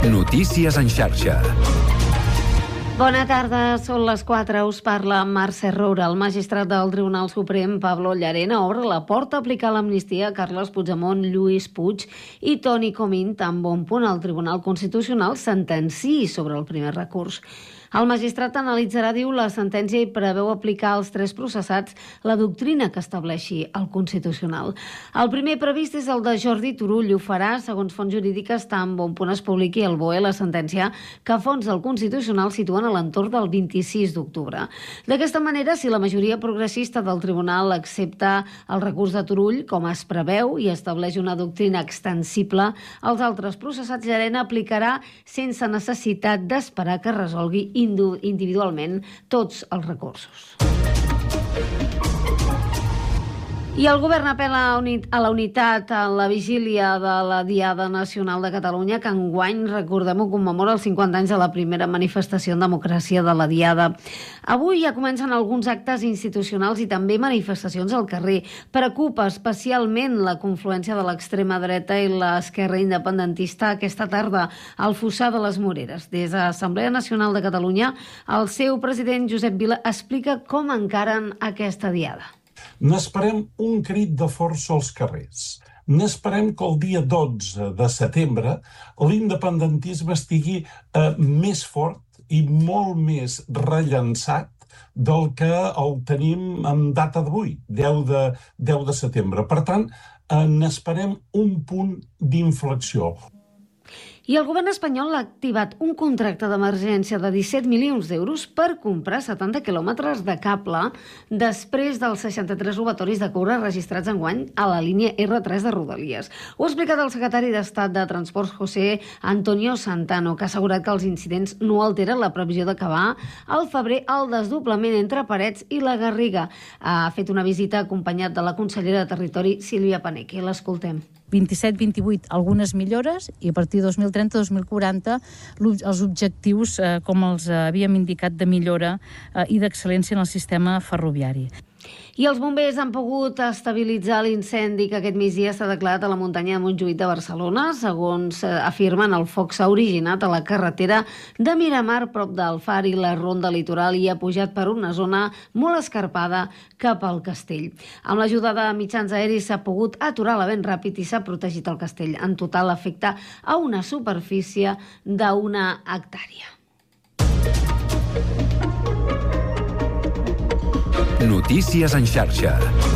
Notícies en xarxa. Bona tarda, són les 4, us parla Mercè Roura. El magistrat del Tribunal Suprem, Pablo Llarena, obre la porta a aplicar l'amnistia a Carles Puigdemont, Lluís Puig i Toni Comín, tan bon punt el Tribunal Constitucional sentenciï sobre el primer recurs. El magistrat analitzarà, diu, la sentència i preveu aplicar als 3 processats la doctrina que estableixi el Constitucional. El primer previst és el de Jordi Turull. Ho farà, segons fonts jurídiques, tan bon punt es publiqui el BOE la sentència que fons del Constitucional situen a l'entorn del 26 d'octubre. D'aquesta manera, si la majoria progressista del Tribunal accepta el recurs de Turull, com es preveu, i estableix una doctrina extensible, als altres processats Llarena aplicarà sense necessitat d'esperar que resolgui individualment tots els recursos. I el govern apel·la a la unitat en la vigília de la Diada Nacional de Catalunya, que enguany, recordem-ho, commemora els 50 anys de la primera manifestació en democràcia de la Diada. Avui ja comencen alguns actes institucionals i també manifestacions al carrer. Preocupa especialment la confluència de l'extrema dreta i l'esquerra independentista aquesta tarda al Fossar de les Moreres. Des de l'Assemblea Nacional de Catalunya, el seu president Josep Vila explica com encaren aquesta Diada. N'esperem un crit de força als carrers. N'esperem que el dia 12 de setembre l'independentisme estigui més fort i molt més rellançat del que el tenim en data d'avui, 10 de setembre. Per tant, n'esperem un punt d'inflexió. I el govern espanyol ha activat un contracte d'emergència de 17 milions d'euros per comprar 70 quilòmetres de cable després dels 63 robatoris de coure registrats enguany a la línia R3 de Rodalies. Ho ha explicat el secretari d'Estat de Transports, José Antonio Santano, que ha assegurat que els incidents no alteren la previsió d'acabar al febrer el desdoblament entre Parets i la Garriga. Ha fet una visita acompanyat de la consellera de Territori, Sílvia Paneque. L'escoltem. 27-28, algunes millores, i a partir de 2030-2040 els objectius, com els havíem indicat, de millora i d'excel·lència en el sistema ferroviari. I els bombers han pogut estabilitzar l'incendi que aquest migdia s'ha declarat a la muntanya de Montjuïc de Barcelona. Segons afirmen, el foc s'ha originat a la carretera de Miramar, prop del Far i la Ronda Litoral, i ha pujat per una zona molt escarpada cap al castell. Amb l'ajuda de mitjans aeris s'ha pogut aturar la vent ràpid i s'ha protegit el castell. En total afecta a una superfície d'1 hectàrea. Notícies en xarxa.